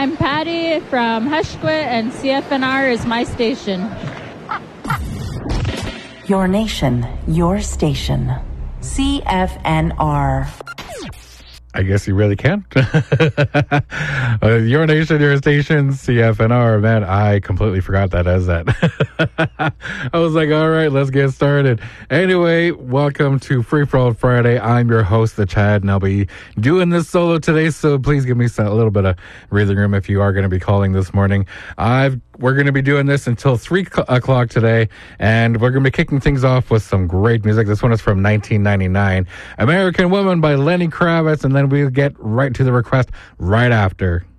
I'm Patty from Hushquit, and CFNR is my station. Your nation, your station. CFNR. I guess you really can. Your nation, your station, CFNR. Man, I completely forgot that as that. I was like, all right, let's get started. Anyway, welcome to Free For All Friday. I'm your host, the Chad, and I'll be doing this solo today, so please give me a little bit of breathing room if you are going to be calling this morning. We're going to be doing this until 3 o'clock today, and we're going to be kicking things off with some great music. This one is from 1999, American Woman by Lenny Kravitz, and then we'll get right to the request right after.